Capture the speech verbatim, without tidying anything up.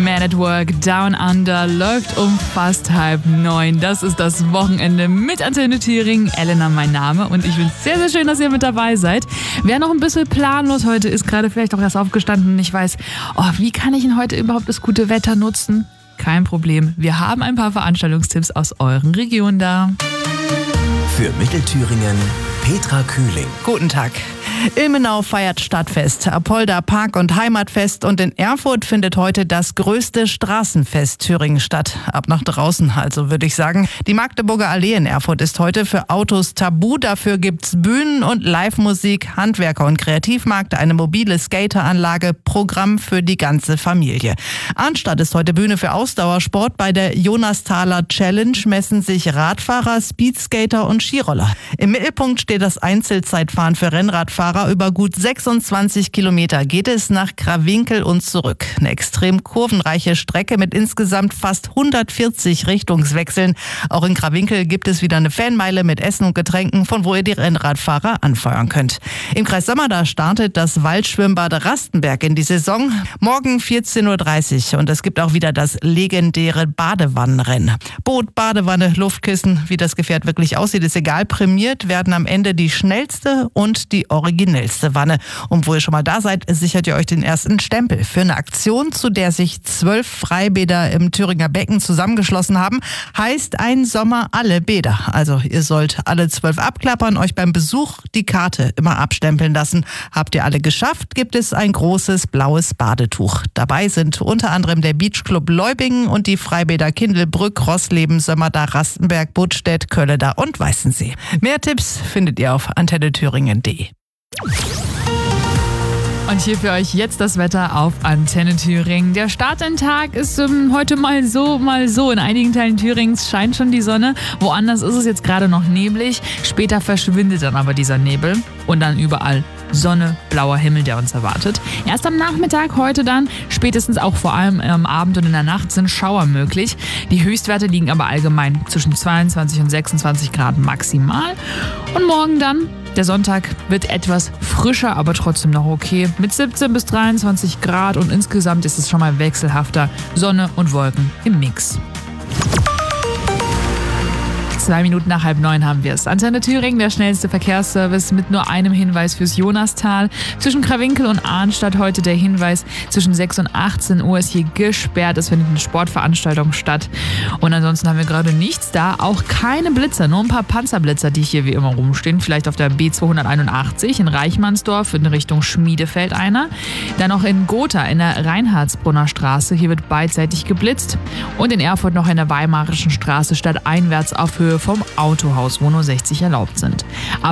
Man at Work Down Under läuft um fast halb neun. Das ist das Wochenende mit Antenne Thüringen. Elena mein Name und ich finde es sehr, sehr schön, dass ihr mit dabei seid. Wer noch ein bisschen planlos heute ist, gerade vielleicht auch erst aufgestanden und nicht weiß, oh, wie kann ich denn heute überhaupt das gute Wetter nutzen? Kein Problem, wir haben ein paar Veranstaltungstipps aus euren Regionen da. Für Mittelthüringen Petra Kühling. Guten Tag. Ilmenau feiert Stadtfest, Apolda Park- und Heimatfest und in Erfurt findet heute das größte Straßenfest Thüringen statt. Ab nach draußen also, würde ich sagen. Die Magdeburger Allee in Erfurt ist heute für Autos tabu. Dafür gibt's Bühnen und Live-Musik, Handwerker- und Kreativmarkt, eine mobile Skateranlage, Programm für die ganze Familie. Arnstadt ist heute Bühne für Ausdauersport. Bei der Jonasthaler Challenge messen sich Radfahrer, Speedskater und Skiroller. Im Mittelpunkt steht das Einzelzeitfahren für Rennradfahrer. Über gut sechsundzwanzig Kilometer geht es nach Krawinkel und zurück. Eine extrem kurvenreiche Strecke mit insgesamt fast hundertvierzig Richtungswechseln. Auch in Krawinkel gibt es wieder eine Fanmeile mit Essen und Getränken, von wo ihr die Rennradfahrer anfeuern könnt. Im Kreis Sömmerda startet das Waldschwimmbad Rastenberg in die Saison. Morgen vierzehn Uhr dreißig und es gibt auch wieder das legendäre Badewannenrennen. Boot, Badewanne, Luftkissen, wie das Gefährt wirklich aussieht, ist egal. Prämiert werden am Ende die schnellste und die originellste Wanne. Und wo ihr schon mal da seid, sichert ihr euch den ersten Stempel für eine Aktion, zu der sich zwölf Freibäder im Thüringer Becken zusammengeschlossen haben. Heißt ein Sommer alle Bäder. Also ihr sollt alle zwölf abklappern, euch beim Besuch die Karte immer abstempeln lassen. Habt ihr alle geschafft, gibt es ein großes blaues Badetuch. Dabei sind unter anderem der Beachclub Leubingen und die Freibäder Kindelbrück, Rossleben, Sömmerda, Rastenberg, Buttstedt, Kölleda und Weißensee. Mehr Tipps findet ihr auf antenne thüringen punkt de. Und hier für euch jetzt das Wetter auf Antenne Thüringen. Der Start in den Tag ist ähm, heute mal so, mal so. In einigen Teilen Thürings scheint schon die Sonne. Woanders ist es jetzt gerade noch neblig. Später verschwindet dann aber dieser Nebel. Und dann überall Sonne, blauer Himmel, der uns erwartet. Erst am Nachmittag heute dann, spätestens auch vor allem am Abend und in der Nacht sind Schauer möglich. Die Höchstwerte liegen aber allgemein zwischen zweiundzwanzig und sechsundzwanzig Grad maximal. Und morgen dann, der Sonntag, wird etwas frischer, aber trotzdem noch okay. Mit siebzehn bis dreiundzwanzig Grad und insgesamt ist es schon mal wechselhafter. Sonne und Wolken im Mix. Zwei Minuten nach halb neun haben wir es. Antenne Thüringen, der schnellste Verkehrsservice mit nur einem Hinweis fürs Jonastal. Zwischen Krawinkel und Arnstadt heute der Hinweis, zwischen sechs und achtzehn Uhr ist hier gesperrt. Es findet eine Sportveranstaltung statt. Und ansonsten haben wir gerade nichts da. Auch keine Blitzer, nur ein paar Panzerblitzer, die hier wie immer rumstehen. Vielleicht auf der B zweihunderteinundachtzig in Reichmannsdorf in Richtung Schmiedefeld einer. Dann noch in Gotha in der Reinhardsbrunner Straße. Hier wird beidseitig geblitzt. Und in Erfurt noch in der Weimarischen Straße stadteinwärts auf Höhe vom Autohaus, wo nur sechzig erlaubt sind.